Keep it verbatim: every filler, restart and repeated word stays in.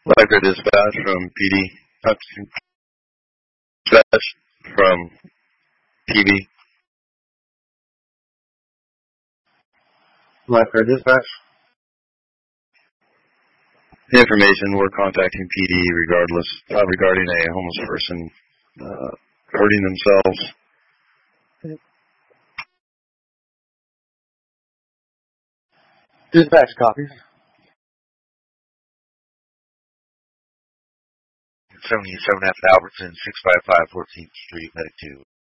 Lifeguard dispatch from P D. Uh, dispatch from P D. Lifeguard dispatch. Information, we're contacting P D regardless, uh, regarding a homeless person uh, hurting themselves. Dispatch copies. seventy-seven F Albertson, six five five fourteenth Street, Medic two.